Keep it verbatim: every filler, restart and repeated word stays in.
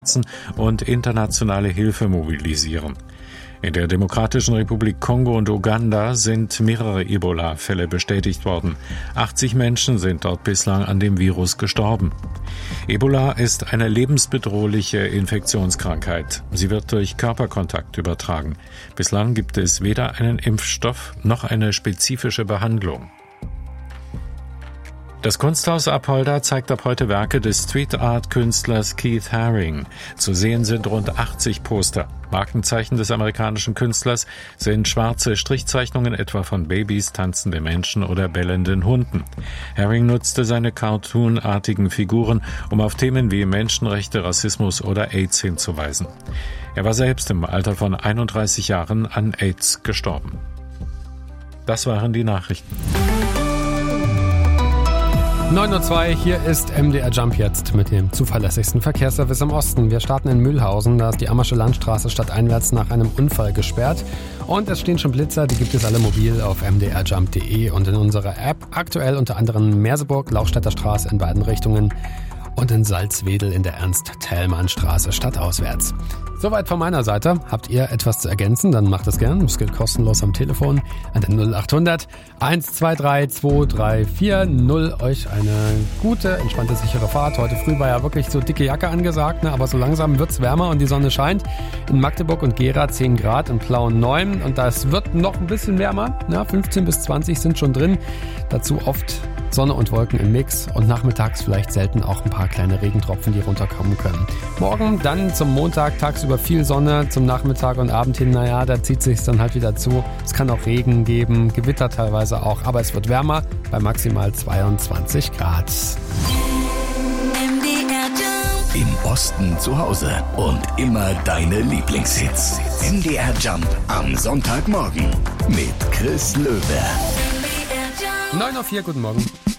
und internationale Hilfe mobilisieren. In der Demokratischen Republik Kongo und Uganda sind mehrere Ebola-Fälle bestätigt worden. achtzig Menschen sind dort bislang an dem Virus gestorben. Ebola ist eine lebensbedrohliche Infektionskrankheit. Sie wird durch Körperkontakt übertragen. Bislang gibt es weder einen Impfstoff noch eine spezifische Behandlung. Das Kunsthaus Apolda zeigt ab heute Werke des Street-Art-Künstlers Keith Haring. Zu sehen sind rund achtzig Poster. Markenzeichen des amerikanischen Künstlers sind schwarze Strichzeichnungen etwa von Babys, tanzenden Menschen oder bellenden Hunden. Haring nutzte seine cartoonartigen Figuren, um auf Themen wie Menschenrechte, Rassismus oder AIDS hinzuweisen. Er war selbst im Alter von einunddreißig Jahren an AIDS gestorben. Das waren die Nachrichten. neun Uhr zwei, hier ist M D R Jump jetzt mit dem zuverlässigsten Verkehrsservice im Osten. Wir starten in Mühlhausen, da ist die Ammersche Landstraße stadteinwärts nach einem Unfall gesperrt. Und es stehen schon Blitzer, die gibt es alle mobil auf m d r jump punkt d e und in unserer App. Aktuell unter anderem Merseburg, Lauchstädter Straße in beiden Richtungen und in Salzwedel in der Ernst-Thälmann-Straße stadtauswärts. Soweit von meiner Seite. Habt ihr etwas zu ergänzen, dann macht es gern. Es geht kostenlos am Telefon an den null acht hundert eins zwei drei zwei drei vier null. Euch eine gute, entspannte, sichere Fahrt. Heute früh war ja wirklich so dicke Jacke angesagt, ne? Aber so langsam wird's wärmer und die Sonne scheint. In Magdeburg und Gera zehn Grad, in Plauen neun. Und das wird noch ein bisschen wärmer. Ne? fünfzehn bis zwanzig sind schon drin. Dazu oft Sonne und Wolken im Mix und nachmittags vielleicht selten auch ein paar kleine Regentropfen, die runterkommen können. Morgen dann zum Montag tagsüber viel Sonne, zum Nachmittag und Abend hin, naja, da zieht sich's dann halt wieder zu. Es kann auch Regen geben, Gewitter teilweise auch, aber es wird wärmer bei maximal zweiundzwanzig Grad. Im Osten zu Hause und immer deine Lieblingshits. M D R Jump am Sonntagmorgen mit Chris Löwe. neun Uhr vier, guten Morgen.